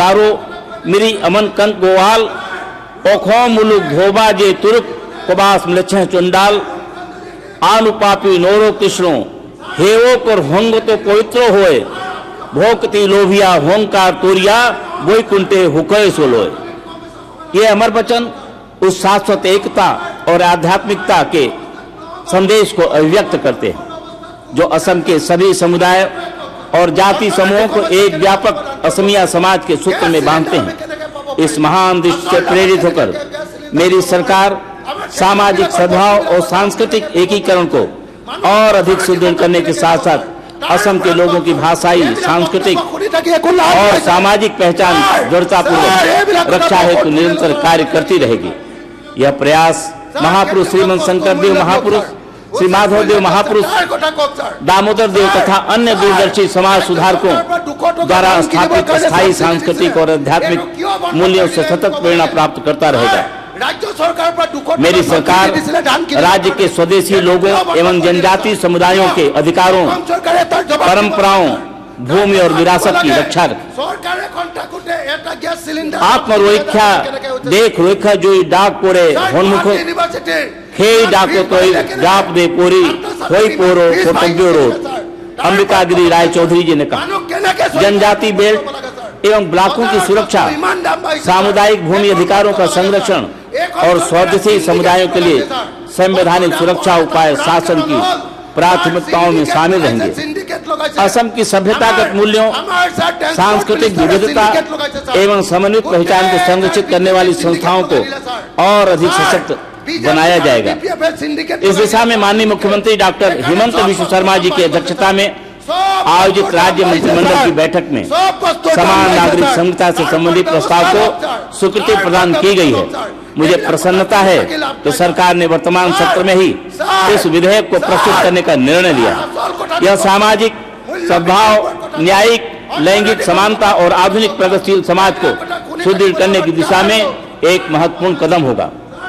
गारो मिरी अमन कंक गोवाल ओखो मुलुक घोबा जे तुर्क कबास मलछह चुंडाल आनुपापी नोरो कृष्णो हेवो कर होंग तो पवित्र होए भोकती लोभिया होंकार तोरिया बोई कुंटे हुकय सोलोय। ये अमर वचन उस शाश्वत एकता और आध्यात्मिकता के संदेश को अभिव्यक्त करते हैं जो असम के सभी समुदाय और जाति समूहों को एक व्यापक असमिया समाज के सूत्र में बांधते हैं। इस महान दृश्य से प्रेरित होकर मेरी सरकार सामाजिक सद्भाव और सांस्कृतिक एकीकरण को और अधिक सुदृढ़ करने के साथ साथ असम के लोगों की भाषाई, सांस्कृतिक और सामाजिक पहचान दृढ़तापूर्वक रक्षा हेतु निरंतर कार्य करती रहेगी। यह प्रयास महापुरुष श्रीमंत शंकर देव महापुरुष, श्री माधव देव महापुरुष, दामोदर देव तथा अन्य दूरदर्शी समाज सुधारकों द्वारा स्थापित अस्थायी सांस्कृतिक और आध्यात्मिक मूल्यों से सतत प्रेरणा प्राप्त करता रहेगा। मेरी सरकार राज्य के स्वदेशी लोगों एवं जनजातीय समुदायों के अधिकारों, परंपराओं, भूमि और विरासत की रक्षा आत्मरोइख्या देख रोइखा जो डाक पोरे होन्मुख खेई डाको तो डाप दे पोरी होई पोरो फोटोग्योरो। अंबिकागिरी राय चौधरी जी ने कहा जनजाति बेल्ट एवं ब्लॉकों की सुरक्षा, सामुदायिक भूमि अधिकारों का संरक्षण और स्वदेशी समुदायों के लिए संवैधानिक सुरक्षा उपाय शासन की प्राथमिकताओं में शामिल रहेंगे। असम की सभ्यतागत मूल्यों, सांस्कृतिक विविधता एवं समन्वित पहचान को संरक्षित करने वाली संस्थाओं को और अधिक सशक्त बनाया जाएगा। इस दिशा में माननीय मुख्यमंत्री डॉक्टर हिमंत बिश्व शर्मा जी की अध्यक्षता में आयोजित राज्य मंत्रिमंडल की बैठक में समान नागरिक संहिता से संबंधित प्रस्ताव को स्वीकृति प्रदान की गई है। मुझे प्रसन्नता है कि सरकार ने वर्तमान सत्र में ही इस विधेयक को प्रस्तुत करने का निर्णय लिया। यह सामाजिक सद्भाव, न्यायिक, लैंगिक समानता और आधुनिक प्रगतिशील समाज को सुदृढ़ करने की दिशा में एक महत्वपूर्ण कदम होगा।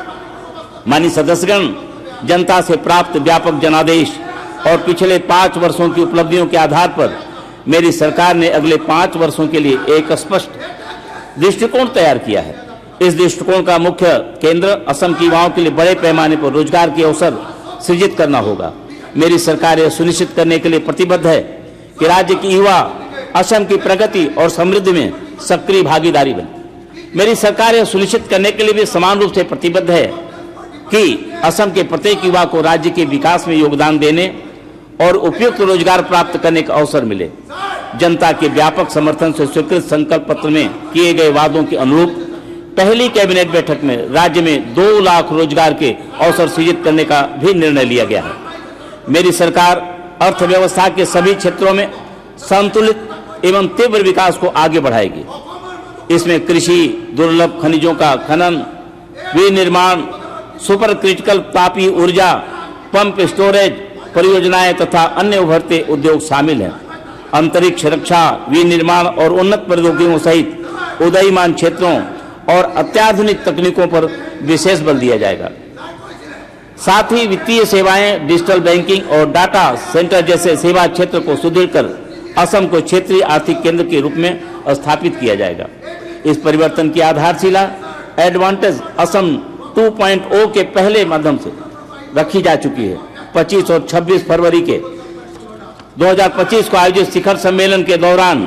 माननीय सदस्यगण, जनता से प्राप्त व्यापक जनादेश और पिछले 5 वर्षों की उपलब्धियों के आधार पर मेरी सरकार ने अगले 5 वर्षों के लिए एक स्पष्ट दृष्टिकोण तैयार किया है। इस दृष्टिकोण का मुख्य केंद्र असम के युवाओं के लिए बड़े पैमाने पर रोजगार के अवसर सृजित करना होगा। मेरी सरकार यह सुनिश्चित करने के लिए प्रतिबद्ध है कि राज्य के युवा असम की प्रगति और समृद्धि में सक्रिय भागीदारी बने। मेरी सरकार यह सुनिश्चित करने के लिए भी समान रूप से प्रतिबद्ध है कि असम के प्रत्येक युवा को राज्य के विकास में योगदान देने और उपयुक्त रोजगार प्राप्त करने का अवसर मिले। जनता के व्यापक समर्थन से स्वीकृत संकल्प पत्र में किए गए वादों के अनुरूप पहली कैबिनेट बैठक में राज्य में 2 लाख रोजगार के अवसर सृजित करने का भी निर्णय लिया गया है। मेरी सरकार अर्थव्यवस्था के सभी क्षेत्रों में संतुलित एवं तीव्र विकास को आगे बढ़ाएगी। इसमें कृषि, दुर्लभ खनिजों का खनन, विनिर्माण, सुपर क्रिटिकल तापीय ऊर्जा, पंप स्टोरेज परियोजनाएं तथा अन्य उभरते उद्योग शामिल हैं। अंतरिक्ष रक्षा, विनिर्माण और उन्नत प्रौद्योगिकियों सहित उदयमान क्षेत्रों और अत्याधुनिक तकनीकों पर विशेष बल दिया जाएगा। साथ ही वित्तीय सेवाएं, डिजिटल बैंकिंग और डाटा सेंटर जैसे सेवा क्षेत्र को सुदृढ़ कर असम को क्षेत्रीय आर्थिक केंद्र के रूप में स्थापित किया जाएगा। इस परिवर्तन की आधारशिला एडवांटेज असम 2.0 के पहले माध्यम से रखी जा चुकी है। 25 और 26 फरवरी के 2025 को आयोजित शिखर सम्मेलन के दौरान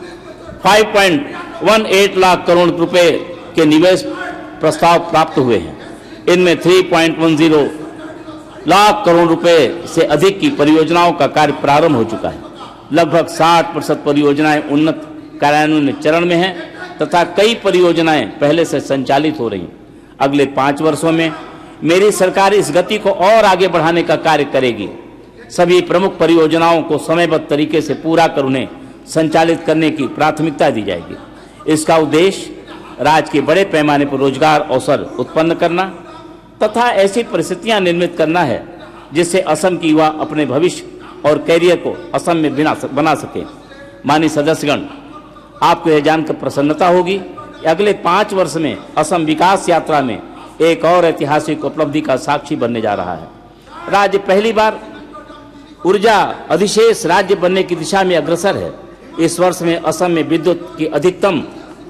5.18 लाख करोड़ रुपए के निवेश प्रस्ताव प्राप्त हुए हैं। इनमें 3.10 लाख करोड़ रुपए से अधिक की परियोजनाओं का कार्य प्रारंभ हो चुका है। लगभग 60% परियोजनाएं उन्नत कार्यान्वयन चरण में हैं तथा कई परियोजनाएं पहले से संचालित हो रही हैं। अगले 5 वर्षों में मेरी सरकार इस गति को और आगे बढ़ाने का कार्य करेगी। सभी प्रमुख परियोजनाओं को समयबद्ध तरीके से पूरा कर उन्हें संचालित करने की प्राथमिकता दी जाएगी। इसका उद्देश्य राज्य के बड़े पैमाने पर रोजगार अवसर उत्पन्न करना तथा ऐसी परिस्थितियां निर्मित करना है जिससे असम के युवा अपने भविष्य और कैरियर को असम में बना सके। माननीय सदस्यगण, आपको यह जानकर प्रसन्नता होगी कि अगले 5 वर्ष में असम विकास यात्रा में एक और ऐतिहासिक उपलब्धि का साक्षी बनने जा रहा है। राज्य पहली बार ऊर्जा अधिशेष राज्य बनने की दिशा में अग्रसर है। इस वर्ष में असम में विद्युत की अधिकतम